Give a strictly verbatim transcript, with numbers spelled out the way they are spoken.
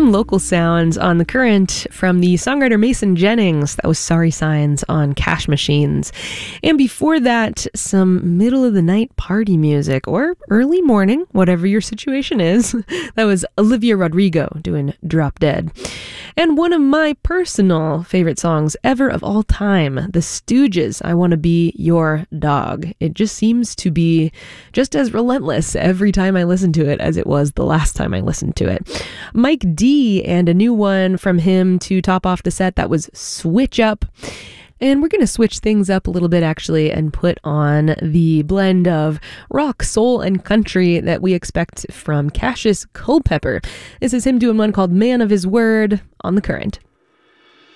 some local sounds on The Current from the songwriter Mason Jennings. That was Sorry Signs on Cash Machines. And before that, some middle of the night party music, or early morning, whatever your situation is. That was Olivia Rodrigo doing Drop Dead. And one of my personal favorite songs ever of all time, The Stooges, I Want to Be Your Dog. It just seems to be just as relentless every time I listen to it as it was the last time I listened to it. Mike D and a new one from him to top off the set, that was Switch Up. And we're going to switch things up a little bit, actually, and put on the blend of rock, soul, and country that we expect from Cassius Culpepper. This is him doing one called Man of His Word on The Current.